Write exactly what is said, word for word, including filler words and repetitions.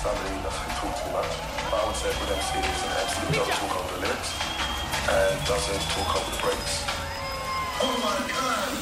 family doesn't talk too much. But I would say a good M C is an M C who doesn't talk over the lyrics and doesn't talk over the breaks. Oh my God!